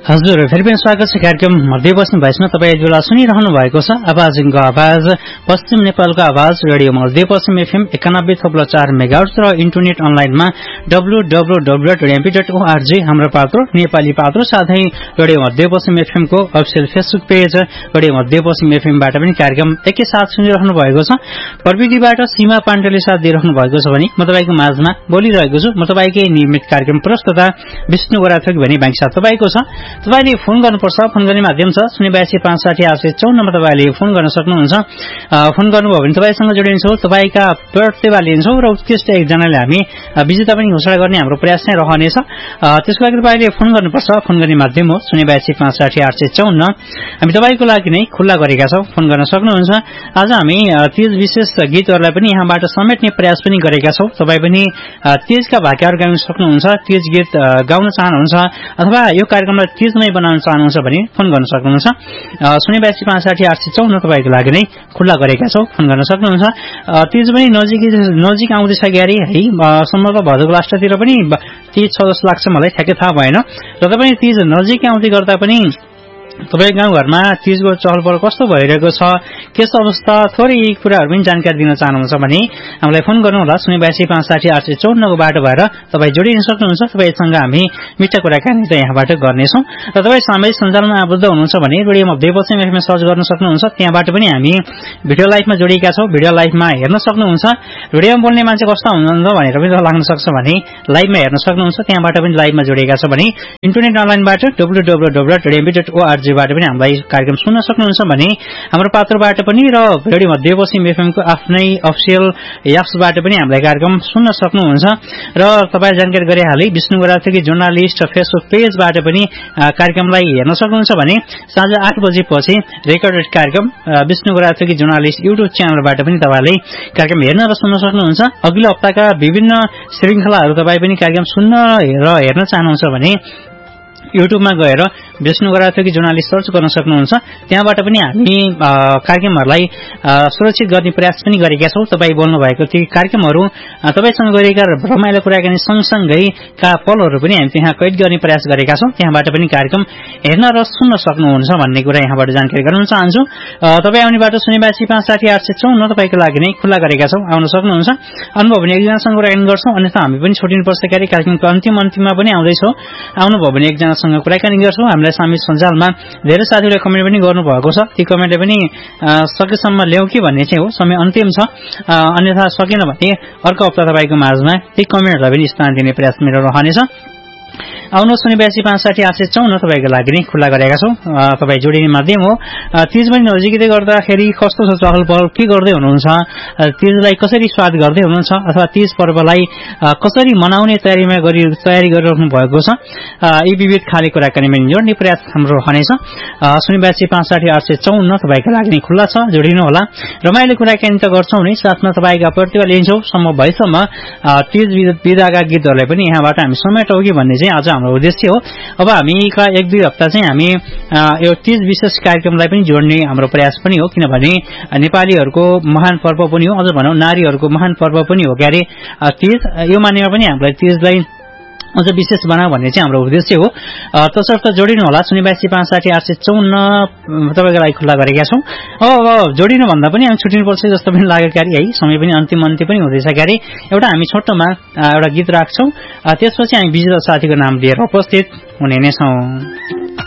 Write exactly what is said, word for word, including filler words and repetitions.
हजुर फेरि पनि स्वागत छ कार्यक्रम मध्य बस्नु भएसमा तपाईँ यति बेला सुनिरहनु भएको छ आवाजको आवाज पश्चिम नेपालको आवाज रेडियो मध्य पश्चिम एफएम एकानब्बे थप्लो चार मेगाहर्ज र इन्टरनेट अनलाइनमा W W W dot MP dot ORG हाम्रो पात्रो नेपाली पात्रो साथै रेडियो मध्य पश्चिम एफएमको अफिसियल फेसबुक पेज रेडियो मध्य पश्चिम एफएमबाट पनि कार्यक्रम एकैसाथ सुनिरहनु भएको छ। प्रविधिबाट सीमा पाण्डेले साथ दिइरहनु भएको छ भने म तपाईँको माझमा बोलिरहेको छु। म तपाईँकै नियमित कार्यक्रम प्रस्तुता विष्णु गोराथोक भनी बाङ्सा तपाईँको छ। तपाईले फोन गर्नुपर्छ। फोन गर्ने माध्यम छ शून्य बयासी पाँच साठी आठ सय चौन्नमा तपाईँले फोन गर्न सक्नुहुन्छ। फोन गर्नुभयो भने तपाईँसँग जोडिन्छौँ, तपाईँका प्रतिभा लिन्छौँ र उत्कृष्ट एकजनाले हामी विजेता पनि घोषणा गर्ने हाम्रो प्रयास नै रहनेछ। त्यसको लागि तपाईँले फोन गर्नुपर्छ। फोन गर्ने माध्यम हो शून्य बयासी पाँच साठी आठ सय चौन्न। हामी तपाईँको लागि नै खुल्ला गरेका छौँ, फोन गर्न सक्नुहुन्छ। आज हामी तीज विशेष गीतहरूलाई पनि यहाँबाट समेट्ने प्रयास पनि गरेका छौँ। तपाईँ पनि तीजका भाकाहरू गाउन सक्नुहुन्छ, तीज गीत गाउन चाहनुहुन्छ अथवा यो कार्यक्रमलाई तीजमै बनाउन चाहनुहुन्छ भने फोन गर्न सक्नुहुन्छ। शून्य बयासी पाँच साठी आठ सय चौन्न तपाईँको लागि नै खुल्ला गरेका छौँ, फोन गर्न सक्नुहुन्छ। तीज पनि नजिक नजिक आउँदैछ ग्यारी है, सम्भवतः भदौको लास्टतिर पनि तीज छ जस्तो लाग्छ मलाई, ठ्याक्कै थाहा भएन। र तपाईँ तीज नजिक आउँदै गर्दा पनि तपाईँ गाउँघरमा तीजको चहलपहल कस्तो भइरहेको छ, के छ अवस्था, थोरै यी कुराहरू पनि जानकारी दिन चाहनुहुन्छ भने हामीलाई फोन गर्नुहोला। शून्य बयासी पाँच साठी आठ सय चौन्नको बाटो भएर तपाईँ जोडिन सक्नुहुन्छ। तपाईँसँग हामी मिठा कुराकानी त यहाँबाट गर्नेछौँ। र तपाईँ सामाजिक सञ्जालमा आबद्ध हुनुहुन्छ भने रेडियो मध्य पश्चिम एफएम सर्च गर्न सक्नुहुन्छ। त्यहाँबाट पनि हामी भिडियो लाइभमा जोडिएका छौँ, भिडियो लाइभमा हेर्न सक्नुहुन्छ। भिडियोमा बोल्ने मान्छे कस्तो हुनुहुन्छ भनेर पनि लाग्न सक्छ भने लाइभमा हेर्न सक्नुहुन्छ। त्यहाँबाट पनि लाइभमा जोडिएका छ भने इन्टरनेट अनलाइनबाट W W W dot MP dot ओआरजीबाट पनि हामीलाई कार्यक्रम सुन्न सक्नुहुन्छ भने हाम्रो पात्रबाट पनि र रेडियो मध्य पश्चिम एफएमको आफ्नै अफिसियल एप्सबाट पनि हामीलाई कार्यक्रम सुन्न सक्नुहुन्छ। र तपाईँ जानकारी गरिहाले विष्णु गोराथोकी जर्नलिस्ट फेसबुक पेजबाट पनि कार्यक्रमलाई हेर्न सक्नुहुन्छ भने साँझ आठ बजेपछि रेकर्डेड कार्यक्रम विष्णु गोराथोकी जर्नलिस्ट युट्युब च्यानलबाट पनि तपाईँले कार्यक्रम हेर्न र सुन्न सक्नुहुन्छ। अघिल्लो हप्ताका विभिन्न श्रृङ्खलाहरू तपाईँ पनि कार्यक्रम सुन्न र हेर्न चाहनुहुन्छ भने युट्युबमा गएर विष्णु गोराथोकी जर्नलिस्ट सर्च गर्न सक्नुहुन्छ। त्यहाँबाट पनि हामी कार्यक्रमहरूलाई सुरक्षित गर्ने प्रयास पनि गरेका छौँ। तपाईँ बोल्नु भएको ती कार्यक्रमहरू तपाईँसँग गरिएका रमाइलो कुराकानी सँगसँगैका पलहरू पनि हामी त्यहाँ कैद गर्ने प्रयास गरेका छौँ। त्यहाँबाट पनि कार्यक्रम हेर्न र सुन्न सक्नुहुन्छ भन्ने कुरा यहाँबाट जानकारी गराउन चाहन्छु। तपाईँ आउने बाटो शून्य बयासी पाँच साठी आठ सय चौन्न तपाईँको लागि नै खुल्ला गरेका छौँ, आउन सक्नुहुन्छ। आउनुभयो भने एकजनासँग कुराकानी गर्छौँ, अन्यथा हामी पनि छोडिनुपर्छ क्यारे कार्यक्रमको अन्तिम अन्तिममा पनि आउँदैछौँ। आउनुभयो भने एकजनासँग कुराकानी गर्छौँ। हामीलाई सामाजिक सञ्जालमा धेरै साथीहरूले कमेन्ट पनि गर्नुभएको छ, ती कमेन्टले पनि सकेसम्म ल्याउँ कि भन्ने चाहिँ हो, समय अन्तिम छ। अन्यथा सकेन भने अर्को हप्ता तपाईँको माझमा ती कमेन्टहरूलाई पनि स्थान दिने प्रयास मेरो रहनेछ। आउनुहोस् शून्य बयासी पाँच साठी आठ सय चौन्न तपाईँको लागि नै खुल्ला गरेका छौँ। तपाईँ जोडिने माध्यम हो। तीज पनि नजिकै गर्दाखेरि कस्तो छ चहल पहल, के गर्दै हुनुहुन्छ, तीजलाई कसरी स्वाद गर्दै हुनुहुन्छ अथवा तीज पर्वलाई कसरी मनाउने तयारीमा गरि तयारी गरिराख्नु भएको छ, यी विविध खाले कुराकानीमा जोड्ने प्रयास हाम्रो रहनेछ। शून्य बयासी पाँच साठी आठ सय चौन्न तपाईँको लागि नै खुल्ला छ, जोडिनु होला। रमाइलो कुराकानी त गर्छौँ नै, साथमा तपाईँका प्रतिभा लिन्छौँ। सम्भव भएसम्म तीज विधाका गीतहरूलाई पनि यहाँबाट हामी समेटौँ कि भन्ने चाहिँ आज हाम्रो उद्देश्य हो। अब हामीका एक दुई हप्ता चाहिँ हामी यो तीज विशेष कार्यक्रमलाई पनि जोड्ने हाम्रो प्रयास पनि हो, किनभने नेपालीहरूको महान पर्व पनि हो, अझ भनौँ नारीहरूको महान पर्व पनि हो क्यारे तीज। यो मानेमा पनि हामीलाई तीजलाई अझ विशेष बनाऊ भन्ने चाहिँ हाम्रो उद्देश्य हो। तसर्थ जोडिनु होला। शून्य बयासी पाँच साठी आठ सय चौन्न तपाईँको लागि खुल्ला गरेका छौँ। अब जोडिनु भन्दा पनि हामी छुट्टिनुपर्छ जस्तो पनि लाग्यो क्यारे है, समय पनि अन्तिम अन्तिम पनि हुँदैछ क्यारे। एउटा हामी छोटोमा एउटा गीत राख्छौँ, त्यसपछि हामी विजेता साथीको नाम लिएर उपस्थित हुने नै छौँ।